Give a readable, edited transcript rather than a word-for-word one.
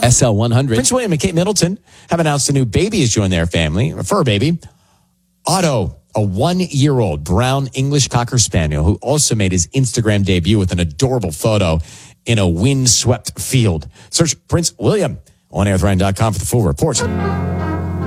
SL100. Prince William and Kate Middleton have announced a new baby has joined their family, a fur baby. Otto, a 1-year-old brown English Cocker Spaniel who also made his Instagram debut with an adorable photo in a windswept field. Search Prince William on AirWithRyan.com for the full report.